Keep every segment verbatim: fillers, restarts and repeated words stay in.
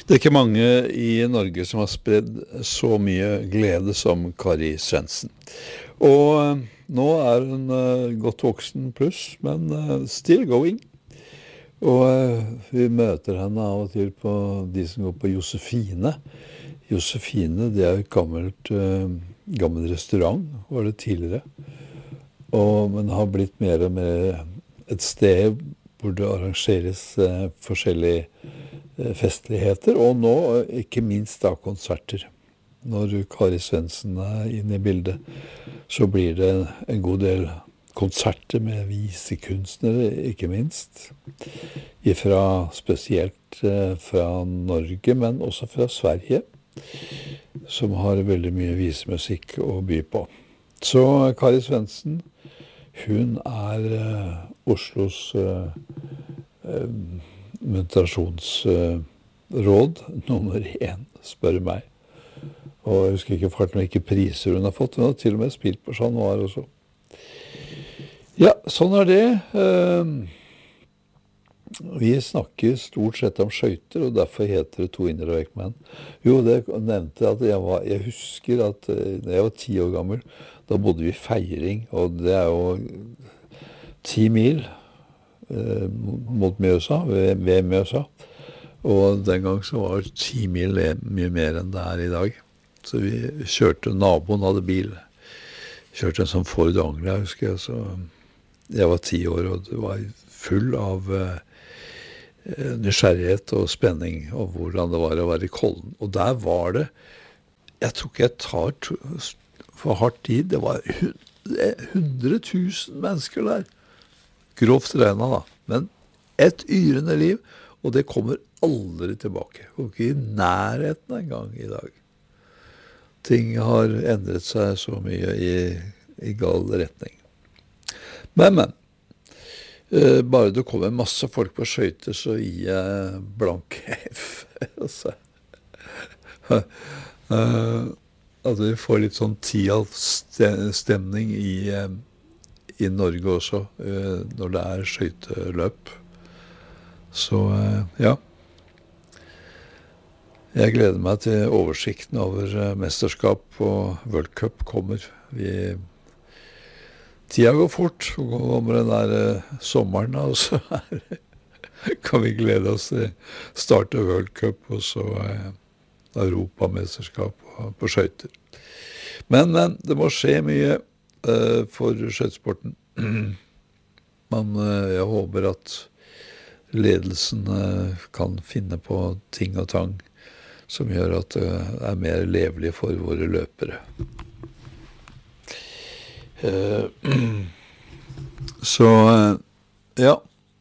Det er ikke mange i Norge som har spredd så mye glede som Kari Svendsen. Og eh, nå er hun eh, godt voksen pluss, men eh, still going. Og eh, vi møter henne av og til på de som går på Josefine. Josefine, det er jo et gammelt, eh, gammel restaurant, var det tidligere. Og, men har blitt mer og mer et sted hvor det arrangeres eh, forskjellige eh, festligheter, og nå eh, ikke minst da konserter. Når Kari Svendsen er inne i bildet, så blir det en god del konserter med visekunstnere, ikke minst. Ifra, spesielt eh, fra Norge, men også fra Sverige, som har veldig mye visemusikk å by på. Så Kari Svendsen, hun er eh, Oslos eh, eh, muntrasjonsråd eh, nummer én, spør meg. Og jeg husker ikke farten hvilke priser hun har fått. Hun har til og med spilt på Chat Noir også. Ja, sånn er det. Eh, vi snakker stort sett om skøyter, og derfor heter det To Indre Vekkmenn. Jo, det nevnte jeg at jeg, var, jeg husker at eh, da jeg var ti år gammel, da bodde vi i Feiring, og det er jo ti mil eh, mot Mjøsa, ved, ved Mjøsa. Og den gang så var ti mil mye mer enn det er i dag. Så vi kjørte, naboen hadde bil. Kjørte en sånn Ford Anglia, husker jeg. Så jeg var ti år, og det var full av eh, nysgjerrighet og spenning om hvordan det var å være i Kollen. Og der var det, jeg tror ikke jeg tar for hardt tid, det var hundre tusen mennesker der. Grovt regnet da, men et yrende liv, og det kommer aldri tilbake. Og ikke i nærheten en gang i dag. Ting har endret seg så mye i, i gal retning. Men, men, eh, bare det kommer masse folk på skøyter, så gir jeg blank F. Altså. uh, at vi får litt sånn Tialf-stemning i, i Norge også, når det er skøyteløp. Så ja, jeg gleder meg til oversikten over mesterskap og World Cup kommer. Vi, tida går fort, og kommer den der sommeren, og så kan vi glede oss til starte World Cup, og så Europamesterskap på skøyter. Men, men det må skje mye uh, for skøytesporten. Men uh, jeg håper at ledelsen uh, kan finne på ting og tang som gjør at det uh, er mer levelig for våre løpere. Uh, så uh, ja,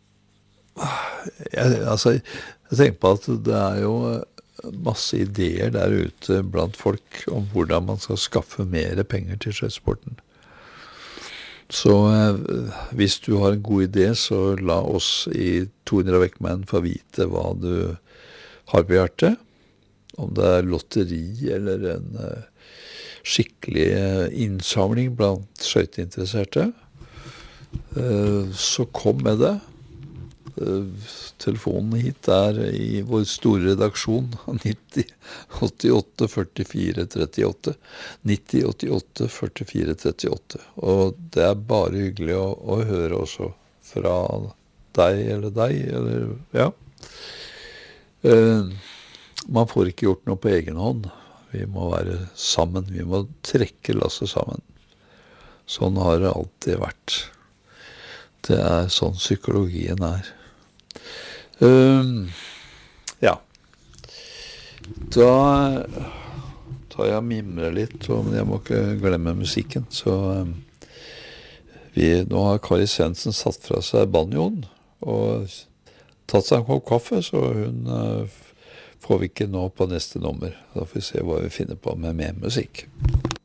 jeg, altså, jeg tenker på at det er jo masse ideer der ute blant folk om hvordan man skal skaffe mer penger til skøytesporten. Så eh, hvis du har en god idé, så la oss i To Indre Vekkmenn få vite hva du har på hjertet. Om det er lotteri eller en eh, skikkelig eh, innsamling blant skøyteinteresserte. Eh, så kom med det. Telefonen hit er i vår store redaksjon nitti åttiåtte førtifire trettiåtte nitti åttiåtte førtifire trettiåtte, og det er bare hyggelig å, å høre også fra deg eller deg eller, ja eh, man får ikke gjort noe på egen hånd, vi må være sammen, vi må trekke lasset sammen. Sånn har det alltid vært, det er sånn psykologien er. Um, ja, da tar jeg og mimrer litt, men jeg må ikke glemme musikken, så um, vi, nå har Kari Svendsen satt fra seg banjoen og tatt seg en kopp kaffe, så hun uh, får vi ikke nå på neste nummer. Da får vi se hva vi finner på med mer musikk.